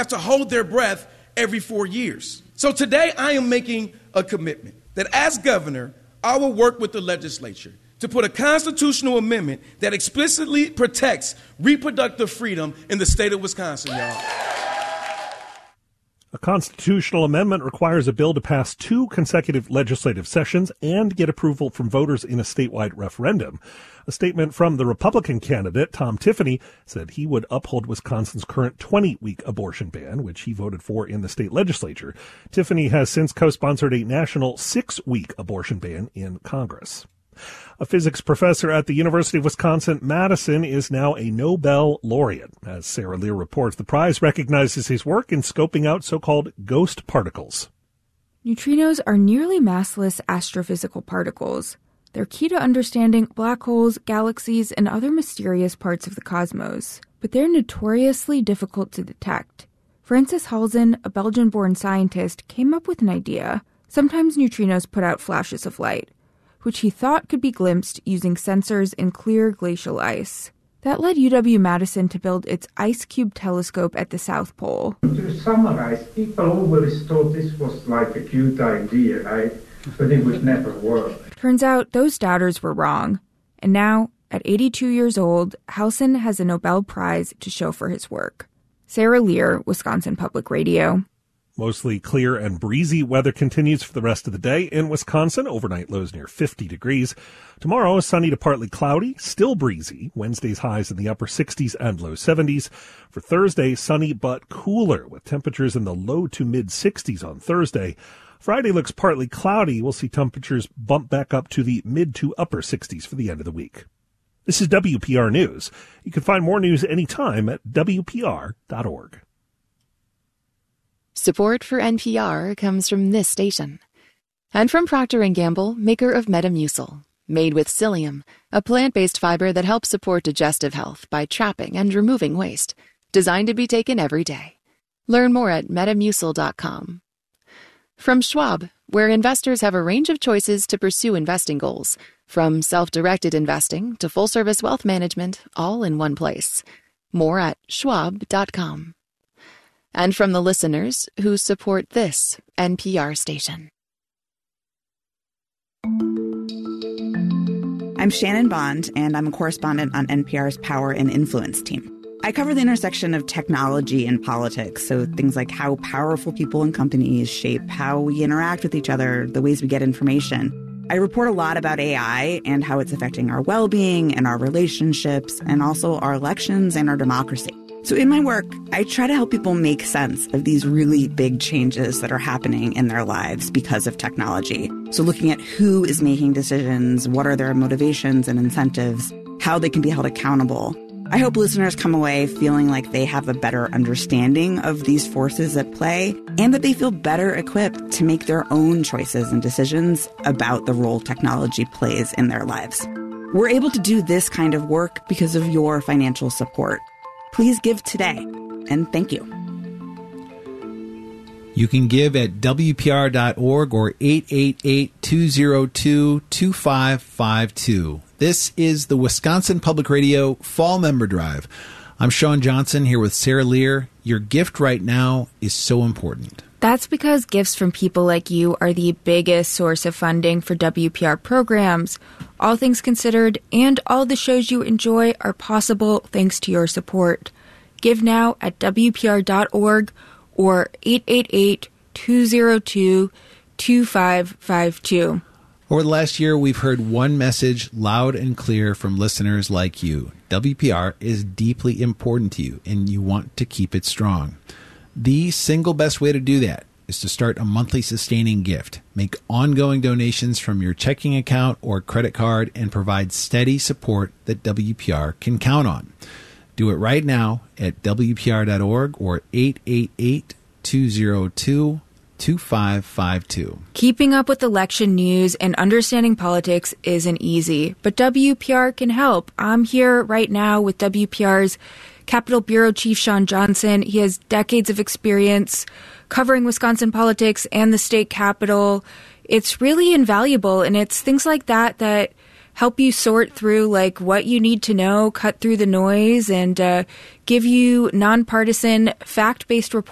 have to hold their breath every 4 years. So today I am making a commitment that as governor, I will work with the legislature to put a constitutional amendment that explicitly protects reproductive freedom in the state of Wisconsin, y'all. A constitutional amendment requires a bill to pass 2 consecutive legislative sessions and get approval from voters in a statewide referendum. A statement from the Republican candidate, Tom Tiffany, said he would uphold Wisconsin's current 20-week abortion ban, which he voted for in the state legislature. Tiffany has since co-sponsored a national 6-week abortion ban in Congress. A physics professor at the University of Wisconsin-Madison is now a Nobel laureate. As Sarah Lear reports, the prize recognizes his work in scoping out so-called ghost particles. Neutrinos are nearly massless astrophysical particles. They're key to understanding black holes, galaxies, and other mysterious parts of the cosmos. But they're notoriously difficult to detect. Francis Halzen, a Belgian-born scientist, came up with an idea. Sometimes neutrinos put out flashes of light, which he thought could be glimpsed using sensors in clear glacial ice. That led UW-Madison to build its IceCube telescope at the South Pole. To summarize, people always thought this was like a cute idea, right? But it would never work. Turns out those doubters were wrong. And now, at 82 years old, Halsen has a Nobel Prize to show for his work. Sarah Lear, Wisconsin Public Radio. Mostly clear and breezy weather continues for the rest of the day in Wisconsin. Overnight lows near 50 degrees. Tomorrow is sunny to partly cloudy, still breezy. Wednesday's highs in the upper 60s and low 70s. For Thursday, sunny but cooler with temperatures in the low to mid 60s on Thursday. Friday looks partly cloudy. We'll see temperatures bump back up to the mid to upper 60s for the end of the week. This is WPR News. You can find more news anytime at WPR.org. Support for NPR comes from this station. And from Procter & Gamble, maker of Metamucil. Made with psyllium, a plant-based fiber that helps support digestive health by trapping and removing waste. Designed to be taken every day. Learn more at metamucil.com. From Schwab, where investors have a range of choices to pursue investing goals. From self-directed investing to full-service wealth management, all in one place. More at schwab.com. And from the listeners who support this NPR station. I'm Shannon Bond, and I'm a correspondent on NPR's Power and Influence team. I cover the intersection of technology and politics, so things like how powerful people and companies shape how we interact with each other, the ways we get information. I report a lot about AI and how it's affecting our well-being and our relationships, and also our elections and our democracy. So in my work, I try to help people make sense of these really big changes that are happening in their lives because of technology. So looking at who is making decisions, what are their motivations and incentives, how they can be held accountable. I hope listeners come away feeling like they have a better understanding of these forces at play and that they feel better equipped to make their own choices and decisions about the role technology plays in their lives. We're able to do this kind of work because of your financial support. Please give today, and thank you. You can give at WPR.org or 888-202-2552. This is the Wisconsin Public Radio Fall Member Drive. I'm Sean Johnson here with Sarah Lear. Your gift right now is so important. That's because gifts from people like you are the biggest source of funding for WPR programs. All things considered, and all the shows you enjoy are possible thanks to your support. Give now at WPR.org or 888-202-2552. Over the last year, we've heard one message loud and clear from listeners like you. WPR is deeply important to you, and you want to keep it strong. The single best way to do that is to start a monthly sustaining gift. Make ongoing donations from your checking account or credit card and provide steady support that WPR can count on. Do it right now at WPR.org or 888-202-2552. Keeping up with election news and understanding politics isn't easy, but WPR can help. I'm here right now with WPR's Capitol Bureau Chief Sean Johnson. He has decades of experience covering Wisconsin politics and the state capitol. It's really invaluable, and it's things like that that help you sort through like what you need to know, cut through the noise, and give you nonpartisan, fact-based reporting